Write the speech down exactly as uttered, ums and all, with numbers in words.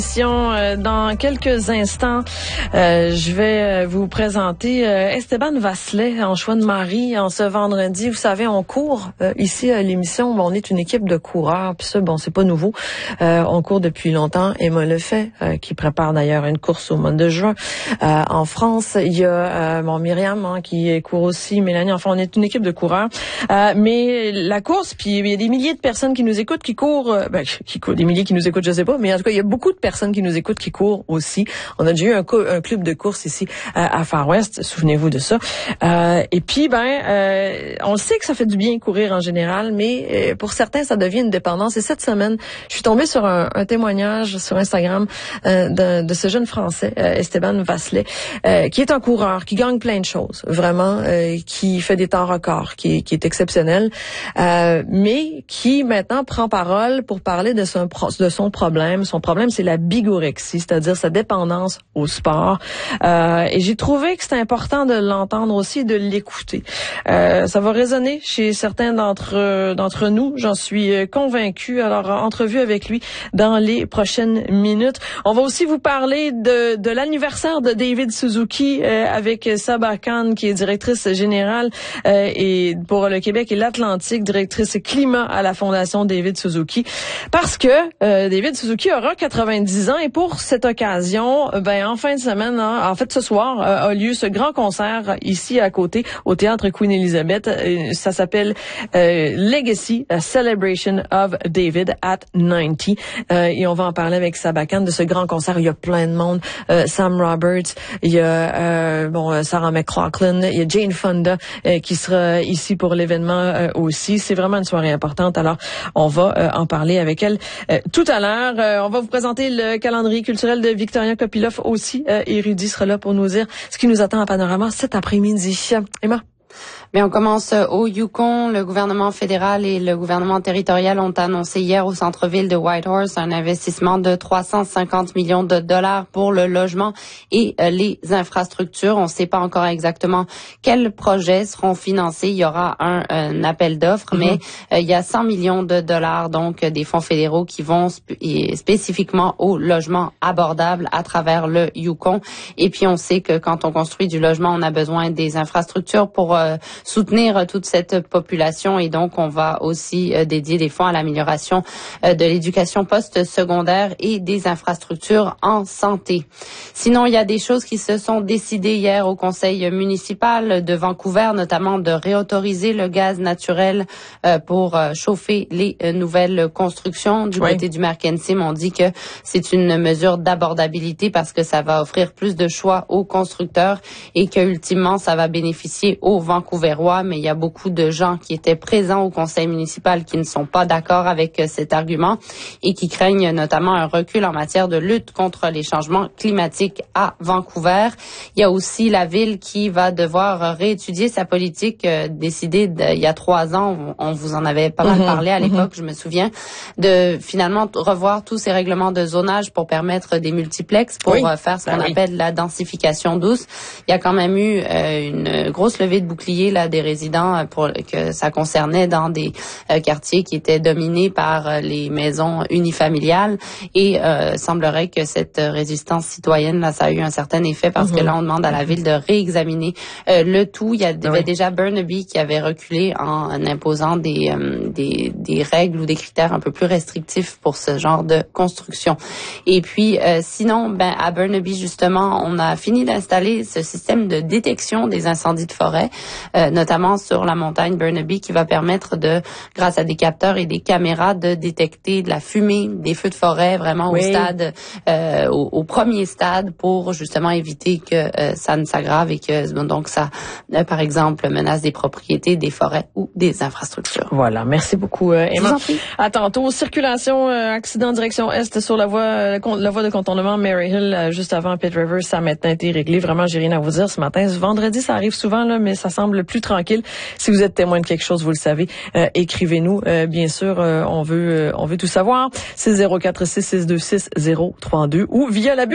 Dans quelques instants, euh, je vais vous présenter euh, Esteban Vaslet en Chouanne-Marie en ce vendredi. Vous savez, on court euh, ici à l'émission. On est une équipe de coureurs. Puis ça, bon, c'est pas nouveau. Euh, on court depuis longtemps. Emma Lefebvre, euh, qui prépare d'ailleurs une course au mois de juin. Euh, en France, il y a euh, bon, Myriam hein, qui court aussi. Mélanie, enfin, on est une équipe de coureurs. Euh, mais la course, puis il y a des milliers de personnes qui nous écoutent, qui courent, euh, ben, qui courent, des milliers qui nous écoutent, je sais pas, mais en tout cas, il y a beaucoup de personnes qui nous écoutent, qui courent aussi. On a déjà eu un, co- un club de course ici euh, à Far West, souvenez-vous de ça. Euh, et puis, ben, euh, on le sait que ça fait du bien courir en général, mais euh, pour certains, ça devient une dépendance. Et cette semaine, je suis tombée sur un, un témoignage sur Instagram euh, de, de ce jeune Français, euh, Esteban Vaslet, euh, qui est un coureur, qui gagne plein de choses, vraiment, euh, qui fait des temps records, qui, qui est exceptionnel, euh, mais qui maintenant prend parole pour parler de son, de son problème. Son problème, c'est la bigorexie, c'est-à-dire sa dépendance au sport. Euh, et j'ai trouvé que c'était important de l'entendre aussi et de l'écouter. Euh, ça va résonner chez certains d'entre d'entre nous, j'en suis convaincue. Alors, entrevue avec lui dans les prochaines minutes. On va aussi vous parler de, de l'anniversaire de David Suzuki euh, avec Saba Khan, qui est directrice générale euh, et pour le Québec et l'Atlantique, directrice climat à la Fondation David Suzuki. Parce que euh, David Suzuki aura quatre-vingt-dix ans et pour cette occasion, ben en fin de semaine, hein, en fait ce soir, euh, a lieu ce grand concert ici à côté au théâtre Queen Elizabeth. Euh, ça s'appelle euh, Legacy, a Celebration of David at ninety. Euh, et on va en parler avec Saba Khan de ce grand concert. Il y a plein de monde. Euh, Sam Roberts, il y a euh, bon Sarah McLachlan, il y a Jane Fonda euh, qui sera ici pour l'événement euh, aussi. C'est vraiment une soirée importante. Alors on va euh, en parler avec elle euh, tout à l'heure. Euh, on va vous présenter le calendrier culturel de Victoria Kopylov aussi. Euh, et Rudy sera là pour nous dire ce qui nous attend à Panorama cet après-midi. Emma? Mais on commence au Yukon. Le gouvernement fédéral et le gouvernement territorial ont annoncé hier au centre-ville de Whitehorse un investissement de trois cent cinquante millions de dollars pour le logement et les infrastructures. On ne sait pas encore exactement quels projets seront financés. Il y aura un, un appel d'offres, mm-hmm. mais euh, il y a cent millions de dollars, donc des fonds fédéraux qui vont sp- spécifiquement au logement abordable à travers le Yukon. Et puis on sait que quand on construit du logement, on a besoin des infrastructures pour euh, soutenir toute cette population et donc on va aussi euh, dédier des fonds à l'amélioration euh, de l'éducation post-secondaire et des infrastructures en santé. Sinon, il y a des choses qui se sont décidées hier au conseil municipal de Vancouver, notamment de réautoriser le gaz naturel euh, pour euh, chauffer les euh, nouvelles constructions. Du oui. côté du maire Kensim, on dit que c'est une mesure d'abordabilité parce que ça va offrir plus de choix aux constructeurs et que ultimement ça va bénéficier aux Vancouverois, mais il y a beaucoup de gens qui étaient présents au conseil municipal qui ne sont pas d'accord avec cet argument et qui craignent notamment un recul en matière de lutte contre les changements climatiques à Vancouver. Il y a aussi la ville qui va devoir réétudier sa politique euh, décidée de, il y a trois ans. On, on vous en avait pas mal mm-hmm, parlé à l'époque, mm-hmm. je me souviens, de finalement revoir tous ces règlements de zonage pour permettre des multiplexes, pour oui. euh, faire ce qu'on ben appelle oui. la densification douce. Il y a quand même eu euh, une grosse levée de bouclier là des résidents pour que ça concernait dans des euh, quartiers qui étaient dominés par euh, les maisons unifamiliales et euh, semblerait que cette résistance citoyenne là ça a eu un certain effet parce mm-hmm. que là on demande à la ville de réexaminer euh, le tout. Il y avait oui. déjà Burnaby qui avait reculé en, en imposant des, euh, des des règles ou des critères un peu plus restrictifs pour ce genre de construction. Et puis euh, sinon ben à Burnaby justement on a fini d'installer ce système de détection des incendies de forêt. Euh, notamment sur la montagne Burnaby, qui va permettre de, grâce à des capteurs et des caméras, de détecter de la fumée, des feux de forêt, vraiment oui. au stade, euh, au, au premier stade, pour justement éviter que euh, ça ne s'aggrave et que donc ça, euh, par exemple, menace des propriétés, des forêts ou des infrastructures. Voilà, merci beaucoup, euh, Emma. À tantôt. Circulation, euh, accident direction est sur la voie, euh, la voie de contournement Maryhill, euh, juste avant Pitt River, ça a maintenant été réglé. Vraiment, j'ai rien à vous dire ce matin. Ce vendredi, ça arrive souvent là, mais ça semble plus tranquille. Si vous êtes témoin de quelque chose, vous le savez, euh, écrivez-nous. Euh, bien sûr, euh, on veut, euh, on veut tout savoir. six zéro quatre six six deux six zéro trois deux ou via la